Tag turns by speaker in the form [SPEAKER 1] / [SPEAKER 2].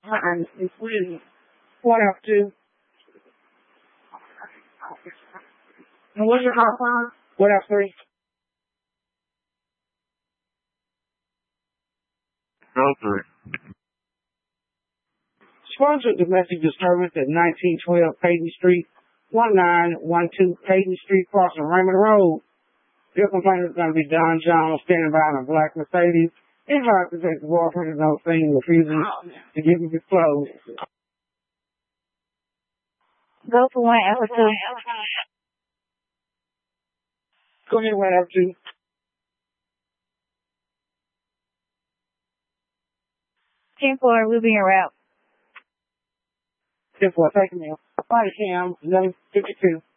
[SPEAKER 1] It's really 1F2. And what's your hotline? 1F3.
[SPEAKER 2] Go 3.
[SPEAKER 1] Sponsored domestic disturbance at 1912 Peyton Street, 1912 Peyton Street, crossing Raymond Road. Your complaint is going to be Don John standing by in a black Mercedes. He's hard to take the boyfriend is no thing, refusing to give him his clothes.
[SPEAKER 3] Go for 1F2.
[SPEAKER 1] Go ahead, 1F2.
[SPEAKER 3] 10-4, we'll be en route.
[SPEAKER 1] 10-4, take me. Body cam, 11:52.